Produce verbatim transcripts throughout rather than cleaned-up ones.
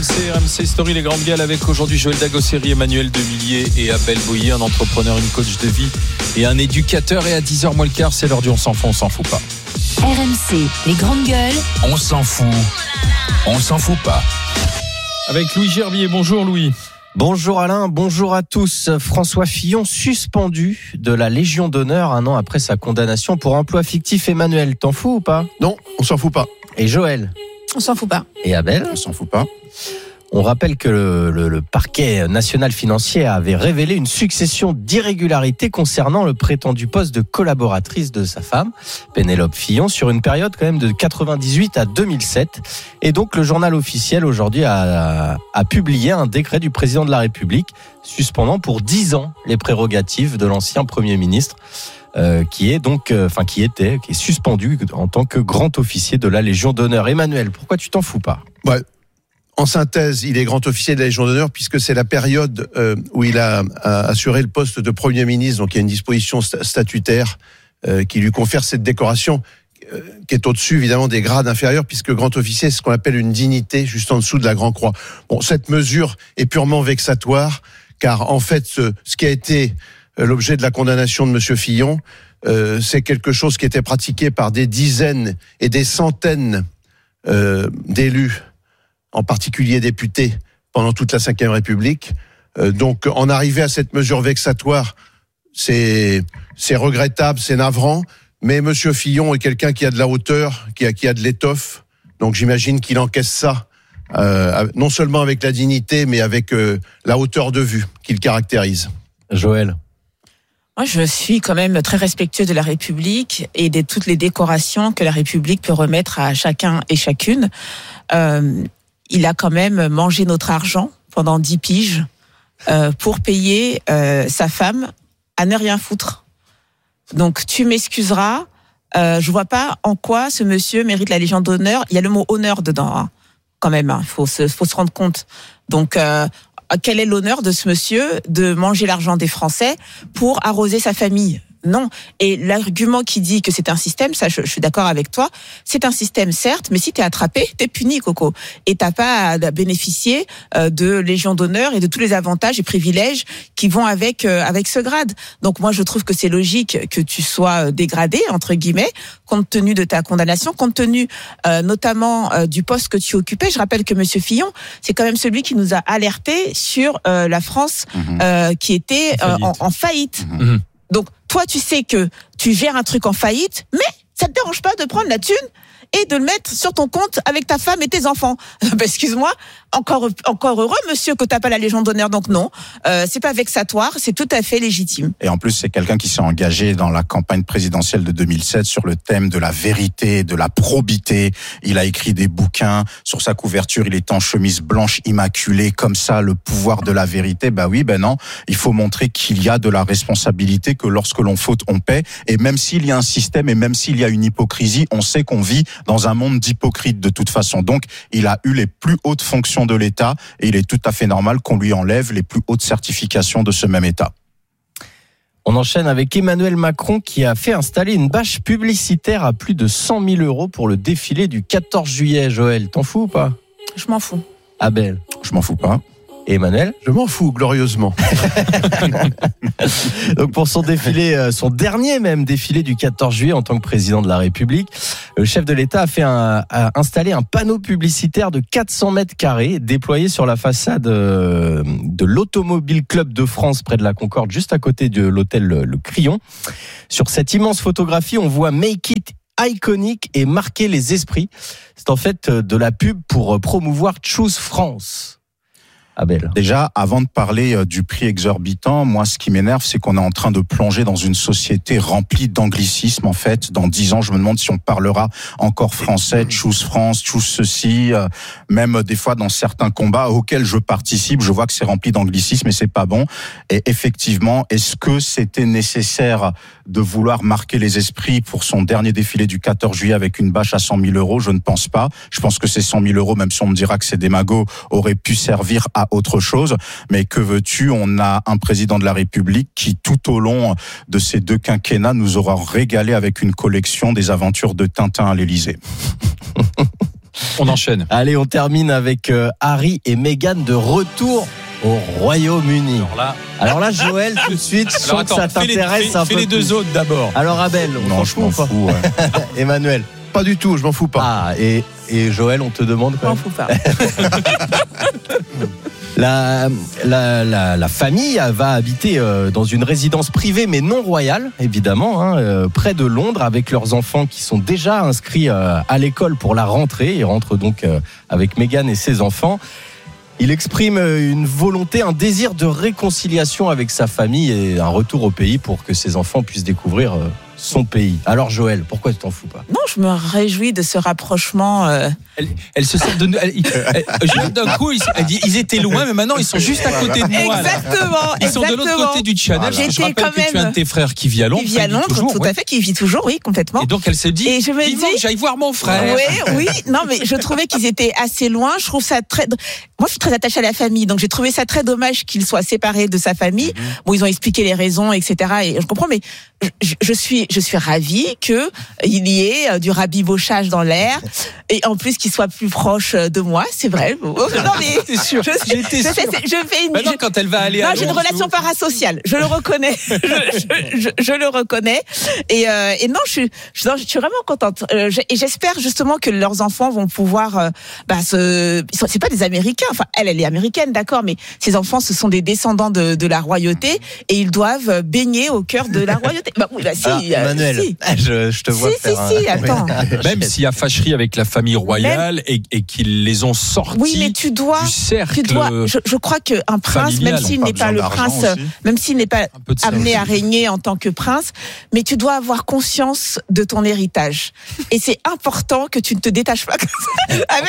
C, R M C Story, les grandes gueules avec aujourd'hui Joël Dagosseri, Emmanuel Demillier et Abel Boyer, un entrepreneur, une coach de vie et un éducateur. Et à dix heures moins le quart, c'est l'heure du on s'en fout, on s'en fout pas. R M C, les grandes gueules. On s'en fout, on s'en fout pas. Avec Louis Gerbier. Bonjour Louis. Bonjour Alain, bonjour à tous. François Fillon suspendu de la Légion d'honneur un an après sa condamnation pour emploi fictif. Emmanuel, t'en fous ou pas ? Non, on s'en fout pas. Et Joël ? On s'en fout pas. Et Abel ? On s'en fout pas. On rappelle que le, le, le parquet national financier avait révélé une succession d'irrégularités concernant le prétendu poste de collaboratrice de sa femme, Pénélope Fillon, sur une période quand même de quatre-vingt-dix-huit à deux mille sept. Et donc le journal officiel aujourd'hui a, a publié un décret du président de la République suspendant pour dix ans les prérogatives de l'ancien Premier ministre. Euh, qui est donc, euh, enfin qui était, qui est suspendu en tant que grand officier de la Légion d'honneur. Emmanuel, pourquoi tu t'en fous pas ? Ouais. En synthèse, il est grand officier de la Légion d'honneur puisque c'est la période euh, où il a, a assuré le poste de Premier ministre. Donc il y a une disposition statutaire euh, qui lui confère cette décoration euh, qui est au-dessus évidemment des grades inférieurs puisque grand officier c'est ce qu'on appelle une dignité juste en dessous de la Grand Croix. Bon, cette mesure est purement vexatoire car en fait ce, ce qui a été l'objet de la condamnation de Monsieur Fillon, euh, c'est quelque chose qui était pratiqué par des dizaines et des centaines euh, d'élus, en particulier députés, pendant toute la cinquième République. Euh, donc, en arriver à cette mesure vexatoire, c'est, c'est regrettable, c'est navrant, mais Monsieur Fillon est quelqu'un qui a de la hauteur, qui a, qui a de l'étoffe, donc j'imagine qu'il encaisse ça, euh, non seulement avec la dignité, mais avec euh, la hauteur de vue qui le caractérise. Joël ? Moi, je suis quand même très respectueux de la République et de toutes les décorations que la République peut remettre à chacun et chacune. Euh, il a quand même mangé notre argent pendant dix piges euh, pour payer euh, sa femme à ne rien foutre. Donc, tu m'excuseras, euh, je vois pas en quoi ce monsieur mérite la Légion d'honneur. Il y a le mot honneur dedans, hein, quand même. Il hein, faut se, faut se rendre compte. Donc, euh, quel est l'honneur de ce monsieur de manger l'argent des Français pour arroser sa famille ? Non. Et l'argument qui dit que c'est un système, ça, je, je suis d'accord avec toi. C'est un système, certes, mais si t'es attrapé, t'es puni, Coco. Et t'as pas à bénéficier de Légion d'honneur et de tous les avantages et privilèges qui vont avec euh, avec ce grade. Donc moi, je trouve que c'est logique que tu sois dégradé entre guillemets, compte tenu de ta condamnation, compte tenu euh, notamment euh, du poste que tu occupais. Je rappelle que Monsieur Fillon, c'est quand même celui qui nous a alerté sur euh, la France mmh. euh, qui était euh, en, en faillite. Mmh. Donc, toi, tu sais que tu gères un truc en faillite, mais ça te dérange pas de prendre la thune et de le mettre sur ton compte avec ta femme et tes enfants. Bah, excuse-moi, encore encore heureux, monsieur, que t'as pas la Légion d'honneur. Donc non, euh, c'est pas vexatoire, c'est tout à fait légitime. Et en plus, c'est quelqu'un qui s'est engagé dans la campagne présidentielle de deux mille sept sur le thème de la vérité, de la probité. Il a écrit des bouquins. Sur sa couverture, il est en chemise blanche immaculée, comme ça, le pouvoir de la vérité. Bah oui, ben non, il faut montrer qu'il y a de la responsabilité, que lorsque l'on faute, on paie. Et même s'il y a un système et même s'il y a une hypocrisie, on sait qu'on vit dans un monde d'hypocrites de toute façon. Donc, il a eu les plus hautes fonctions de l'État et il est tout à fait normal qu'on lui enlève les plus hautes certifications de ce même État. On enchaîne avec Emmanuel Macron qui a fait installer une bâche publicitaire à plus de cent mille euros pour le défilé du quatorze juillet. Joël, t'en fous ou pas ? Je m'en fous. Abel ? Je m'en fous pas. Et Emmanuel ? Je m'en fous glorieusement. Donc pour son défilé, son dernier même défilé du quatorze juillet en tant que président de la République, le chef de l'État a fait un, a installé un panneau publicitaire de quatre cents mètres carrés déployé sur la façade de l'Automobile Club de France près de la Concorde, juste à côté de l'hôtel Le Crillon. Sur cette immense photographie, on voit Make It iconique et marquer les esprits. C'est en fait de la pub pour promouvoir Choose France. Abel. Déjà, avant de parler du prix exorbitant, moi, ce qui m'énerve, c'est qu'on est en train de plonger dans une société remplie d'anglicisme. En fait, dans dix ans, je me demande si on parlera encore français, choose France, choose ceci. Euh, même des fois, dans certains combats auxquels je participe, je vois que c'est rempli d'anglicisme et c'est pas bon. Et effectivement, est-ce que c'était nécessaire de vouloir marquer les esprits pour son dernier défilé du quatorze juillet avec une bâche à cent mille euros? Je ne pense pas. Je pense que ces cent mille euros, même si on me dira que c'est des magots, auraient pu servir à autre chose. Mais que veux-tu? On a un président de la République qui, tout au long de ces deux quinquennats, nous aura régalé avec une collection des aventures de Tintin à l'Élysée. On enchaîne. Allez, on termine avec euh, Harry et Meghan de retour au Royaume-Uni. Alors là, Alors là, Joël, tout de suite, je alors sens que ça attends, fais les, t'intéresse fais- un fais peu les deux plus. autres d'abord. Alors Abel, on Non, s'en je fout m'en ou pas fous. Ouais. Emmanuel. Pas du tout, je m'en fous pas. Ah, et, et Joël, on te demande Je m'en quand même. fous pas. La, la, la, la famille va habiter euh, dans une résidence privée mais non royale, évidemment, hein, euh, près de Londres, avec leurs enfants qui sont déjà inscrits euh, à l'école pour la rentrée. Ils rentrent donc euh, avec Meghan et ses enfants. Il exprime une volonté, un désir de réconciliation avec sa famille et un retour au pays pour que ses enfants puissent découvrir euh, son pays. Alors Joël, pourquoi tu t'en fous pas? Non, je me réjouis de ce rapprochement. Euh, Elle, elle se sort de nous. elle- elle- elle- juste d'un coup, ils, elle dit, ils étaient loin, mais maintenant ils sont juste à côté de moi. là. Exactement, Ils sont de l'autre exactement. côté du channel. Voilà. Je J'étais rappelle quand que tu as un même- de tes frères qui vit à Londres. Qui vit à il Londres, toujours, tout ouais. à fait, qui vit toujours, oui, complètement. Et donc elle se dit, Et je me vivement dis- que j'aille voir mon frère. Oui, oui, non, mais je trouvais qu'ils étaient assez loin. Je trouve ça très. Moi, je suis très attachée à la famille, donc j'ai trouvé ça très dommage qu'il soit séparé de sa famille. Bon, ils ont expliqué les raisons, et cetera. Et je comprends, mais je, je suis, je suis ravie que il y ait euh, du rabibochage dans l'air, et en plus qu'il soit plus proche de moi. C'est vrai. Non, mais T'es sûr? je, J'étais je, sûr. sais, c'est- je fais une. Maintenant, je- quand elle va aller Non, à j'ai une Londres, relation parasociale. Je le reconnais. je, je, je, je le reconnais. Et, euh, et non, je suis, je, non, je suis vraiment contente. Euh, j'ai- et j'espère justement que leurs enfants vont pouvoir, euh, bah, se, ils sont- c'est pas des Américains. Enfin, elle, elle est américaine, d'accord, mais ces enfants, ce sont des descendants de, de la royauté et ils doivent baigner au cœur de la royauté. Bah oui, bah si. Alors, euh, Emmanuel, si. je, je te vois Si, faire si, si, un- attends. Même s'il y a fâcherie avec la famille royale et, et qu'ils les ont sortis Oui, mais tu dois, du cercle. tu dois. Je, je crois qu'un prince, familial, même s'il on n'est pas pas le besoin d'argent prince, aussi. même s'il n'est pas Un peu de ça amené aussi. à régner en tant que prince, mais tu dois avoir conscience de ton héritage. Et c'est important que tu ne te détaches pas comme ça. Amélie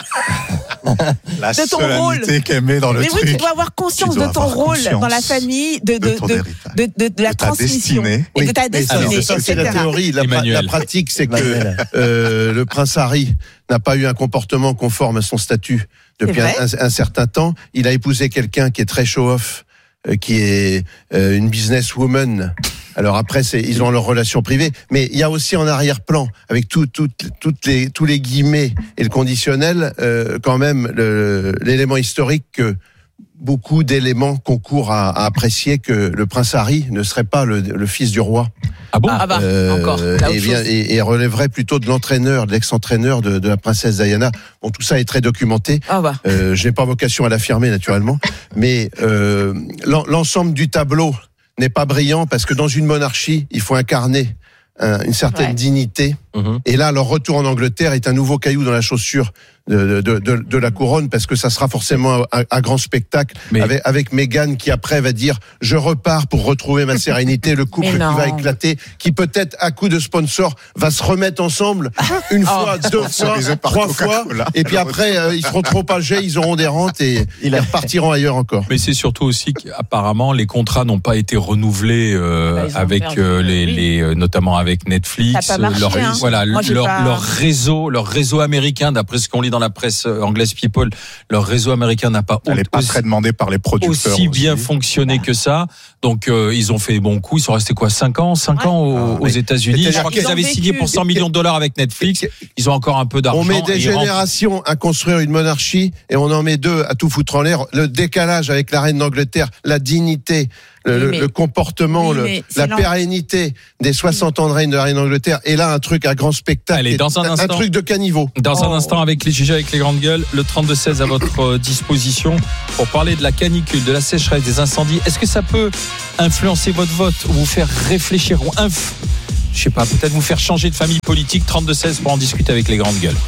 rigole. La De ton solennité qu'elle met dans le Mais truc. oui, tu dois avoir conscience Tu dois de ton avoir rôle conscience dans la famille, de, de, de ton de, héritage. de, de, de la De ta transmission. destinée. Et de ta Mais ça, destinée, c'est ça, c'est la et cetera. théorie. La, pra- Emmanuel. la pratique, c'est que Emmanuel. euh, le prince Harry n'a pas eu un comportement conforme à son statut depuis un, C'est un- un certain temps. Il a épousé quelqu'un qui est très show-off, euh, qui est euh, une businesswoman. Alors après, c'est, ils ont leur relation privée, mais il y a aussi en arrière-plan, avec tout, tout, toutes les, tous les guillemets et le conditionnel, euh, quand même le- l'élément historique que beaucoup d'éléments concourent à, à apprécier que le prince Harry ne serait pas le, le fils du roi. Ah bon? Ah bah, Euh, encore. Là, et, autre bien, chose. et, et relèverait plutôt de l'entraîneur, de l'ex-entraîneur de, de la princesse Diana. Bon, tout ça est très documenté. Ah bah. Euh, je n'ai pas vocation à l'affirmer naturellement, mais euh, l'en- l'ensemble du tableau n'est pas brillant parce que dans une monarchie, il faut incarner un- une certaine Ouais. dignité. Mhm. Et là, leur retour en Angleterre est un nouveau caillou dans la chaussure de, de, de, de la couronne parce que ça sera forcément un, un grand spectacle Mais- avec, avec Meghan qui après va dire je repars pour retrouver ma sérénité, le couple Mais qui non. va éclater, qui peut-être à coup de sponsor va se remettre ensemble une fois, deux fois, Sponsorisé par trois fois, Coca-Cola. et puis après euh, ils seront trop âgés, ils auront des rentes et ils repartiront ailleurs encore. Mais c'est surtout aussi qu'apparemment les contrats n'ont pas été renouvelés euh, Bah, ils ont avec perdu, euh, les, oui. les euh, notamment avec Netflix, Ça a pas marché, leur, hein. voilà Moi, j'ai leur, pas- leur réseau, leur réseau américain, d'après ce qu'on lit dans la presse euh, anglaise People, leur réseau américain n'a pas Elle n'est pas aussi, très demandée par les producteurs. aussi bien aussi. fonctionné que ça. Donc euh, ils ont fait bon coup. Ils sont restés quoi, cinq ans, cinq Ouais. ans aux, Ah, aux oui. États-Unis. Je C'est-à-dire crois qu'ils qu'ils ont avaient vécu- signé pour cent millions de dollars avec Netflix. Ils ont encore un peu d'argent. On met des et ils rentrent- générations à construire une monarchie et on en met deux à tout foutre en l'air. Le décalage avec la reine d'Angleterre, la dignité, le, Oui, le- mais- le comportement, oui, le- mais c'est la lent. pérennité des soixante ans de règne de la reine d'Angleterre. Et là, un truc à grand spectacle. Allez, dans un un, instant. truc de caniveau. Dans un Oh. instant, avec les G G, avec les grandes gueules, le trente-deux seize à votre euh, disposition pour parler de la canicule, de la sécheresse, des incendies. Est-ce que ça peut influencer votre vote ou vous faire réfléchir ou inf... je sais pas, peut-être vous faire changer de famille politique? Trente-deux seize pour en discuter avec les grandes gueules.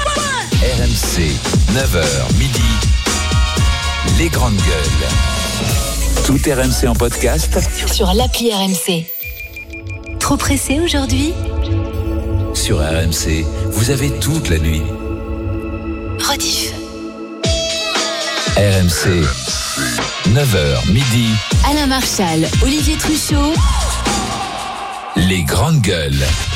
R M C, neuf heures midi, les grandes gueules. Tout R M C en podcast Sur l'appli R M C. Trop pressé aujourd'hui? sur R M C. Vous avez toute la nuit. Rediff. R M C, neuf heures midi, Alain Marchal, Olivier Truchot. les grandes gueules.